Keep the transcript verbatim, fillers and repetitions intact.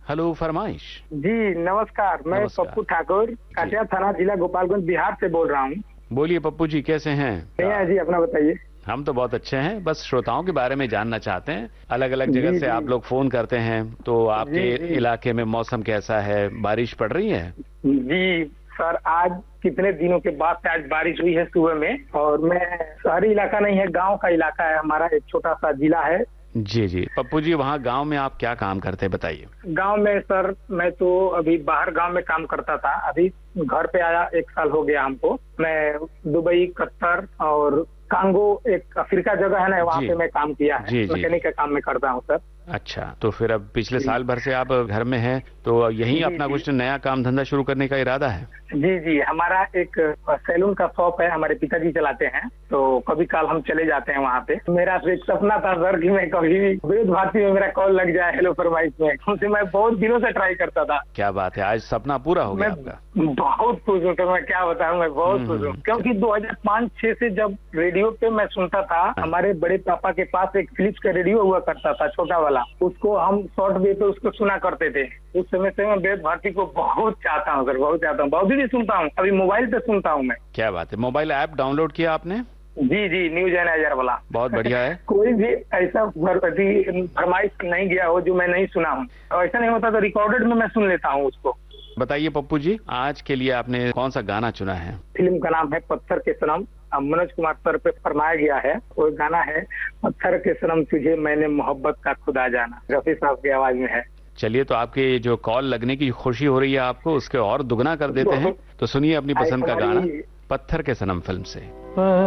Hello, फरमाइश। जी नमस्कार, मैं नमस्कार। पप्पू ठाकुर, काटिया थाना, जिला गोपालगंज, बिहार से बोल रहा हूँ। बोलिए पप्पू जी, कैसे हैं? भैया जी, अपना बताइए। हम तो बहुत अच्छे हैं, बस श्रोताओं के बारे में जानना चाहते हैं। अलग अलग जगह जी से जी आप लोग फोन करते हैं, तो आपके जी जी इलाके में मौसम कैसा है? बारिश पड़ रही है? जी सर, आज कितने दिनों के बाद से आज बारिश हुई है सुबह में। और मैं, शहरी इलाका नहीं है, गांव का इलाका है हमारा, एक छोटा सा जिला है। जी जी पप्पू जी, वहाँ गांव में आप क्या काम करते हैं, बताइए। गांव में सर, मैं तो अभी बाहर गांव में काम करता था, अभी घर पे आया एक साल हो गया हमको। मैं दुबई, कतर और कांगो, एक अफ्रीका जगह है ना, वहाँ जी पे मैं काम किया है। जी जी मैकेनिक का काम मैं करता हूँ सर। अच्छा, तो फिर अब पिछले जी साल भर से आप घर में हैं, तो यहीं जी अपना जी कुछ नया काम धंधा शुरू करने का इरादा है? जी जी हमारा एक सैलून का शॉप है, हमारे पिताजी चलाते हैं, तो कभी काल हम चले जाते हैं वहाँ पे। मेरा तो एक सपना था सर कि मैं कभी भी वेद भारती में मेरा कॉल लग जाए हेलो फरमाइश में, उनसे मैं बहुत दिनों से ट्राई करता था। क्या बात है, आज सपना पूरा हो गया मैं आपका। बहुत खुश हूँ, तो मैं क्या बताऊँ, मैं बहुत हम्म, खुश हूँ, हम्म, क्योंकि दो हज़ार पाँच छह से जब रेडियो पे मैं सुनता था, हमारे बड़े पापा के पास एक फिलिप्स का रेडियो हुआ करता था, छोटा वाला, उसको हम शॉर्ट वेव पे उसको सुना करते थे। उस समय से मैं वेद भारती को बहुत चाहता हूँ सर, बहुत चाहता हूँ, बहुत भी सुनता हूँ, अभी मोबाइल पे सुनता हूँ मैं। क्या बात है, मोबाइल ऐप डाउनलोड किया आपने? जी जी न्यूज एनाइजर वाला। बहुत बढ़िया है। कोई भी ऐसा भर- फरमाइश नहीं गया हो जो मैं नहीं सुना हूँ, और ऐसा नहीं होता तो रिकॉर्डेड में मैं सुन लेता हूँ उसको। बताइए पप्पू जी, आज के लिए आपने कौन सा गाना चुना है? फिल्म का नाम है पत्थर के सनम, मनोज कुमार सर पे फरमाया गया है। वो गाना है पत्थर के सनम तुझे मैंने मोहब्बत का खुदा जाना, रफी साहब की आवाज में है। चलिए, तो आपके जो कॉल लगने की खुशी हो रही है आपको, उसके और दुगना कर देते हैं। तो सुनिए अपनी पसंद का गाना, पत्थर के सनम फिल्म से।